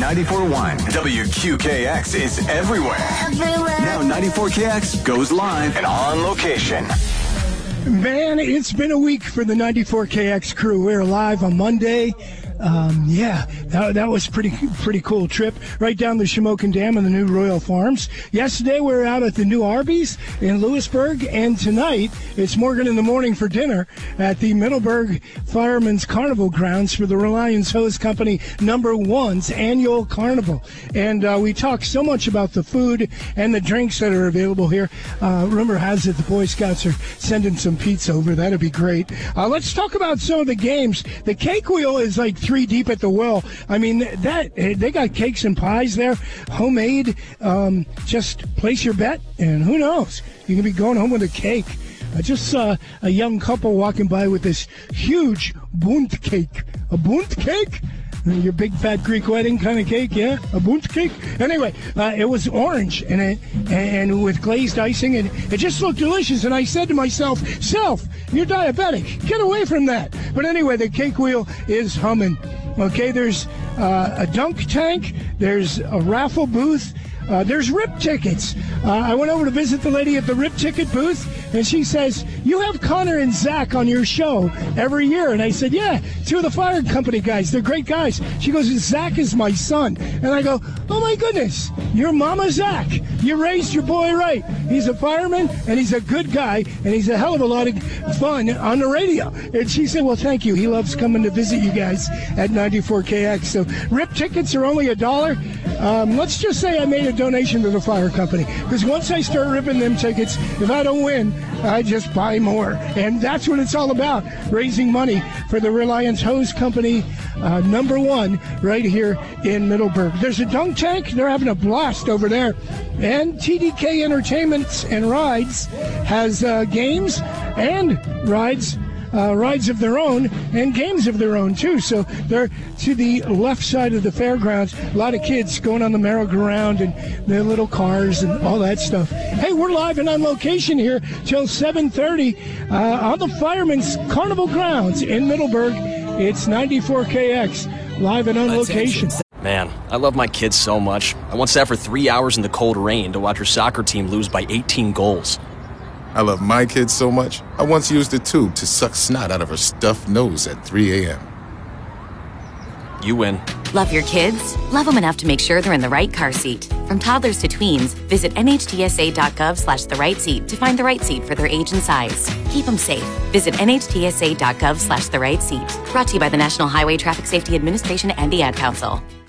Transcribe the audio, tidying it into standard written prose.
94.1 WQKX is everywhere. Now 94KX goes live and on location. Man, it's been a week for the 94KX crew. We're live on Monday. That was pretty cool trip right down the Shamokin Dam and the new Royal Farms. Yesterday we were out at the new Arby's in Lewisburg, and tonight it's Morgan in the Morning for dinner at the Middleburg Firemen's Carnival grounds for the Reliance Hose Company #1's annual carnival. And we talk so much about the food and the drinks that are available here. Rumor has it the Boy Scouts are sending some pizza over. That'd be great. Let's talk about some of the games. The cake wheel is like 3 deep at the well. I mean, that they got cakes and pies there, homemade. Just place your bet, and who knows? You can be going home with a cake. I just saw a young couple walking by with this huge Bund cake. A Bund cake? Your big fat Greek wedding kind of cake, yeah? A Bund cake? Anyway, it was orange and with glazed icing, and it just looked delicious. And I said to myself, Self, you're diabetic. Get away from that. But anyway, the cake wheel is humming. Okay, there's a dunk tank. There's a raffle booth. There's RIP tickets. I went over to visit the lady at the RIP ticket booth, and she says, you have Connor and Zach on your show every year. And I said, yeah, 2 of the fire company guys. They're great guys. She goes, Zach is my son. And I go, oh, my goodness, you're Mama Zach. You raised your boy right. He's a fireman, and he's a good guy, and he's a hell of a lot of fun on the radio. And she said, well, thank you. He loves coming to visit you guys at 94KX. So RIP tickets are only $1. Let's just say I made a donation to the fire company, because once I start ripping them tickets, if I don't win, I just buy more. And that's what it's all about, raising money for the Reliance Hose Company #1 right here in Middleburg. There's a dunk tank. They're having a blast over there. And TDK Entertainments and Rides has games and rides of their own and games of their own, too. So they're to the left side of the fairgrounds. A lot of kids going on the merry-go-round and their little cars and all that stuff. Hey, we're live and on location here till 7:30 on the Firemen's Carnival grounds in Middleburg. It's 94KX, live and on location. Man, I love my kids so much. I once sat for 3 hours in the cold rain to watch her soccer team lose by 18 goals. I love my kids so much, I once used a tube to suck snot out of her stuffed nose at 3 a.m. You win. Love your kids? Love them enough to make sure they're in the right car seat. From toddlers to tweens, visit nhtsa.gov/the-right-seat to find the right seat for their age and size. Keep them safe. Visit nhtsa.gov/the-right-seat. Brought to you by the National Highway Traffic Safety Administration and the Ad Council.